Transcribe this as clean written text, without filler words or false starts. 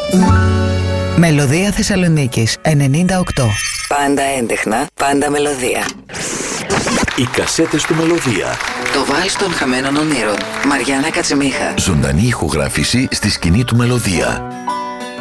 Μελωδία Θεσσαλονίκης 98. Πάντα έντεχνα, πάντα μελωδία. Οι κασέτες του Μελωδία. Το βάλς των χαμένων ονείρων. Μαριάννα Κατσιμίχα. Ζωντανή ηχογράφηση στη σκηνή του Μελωδία.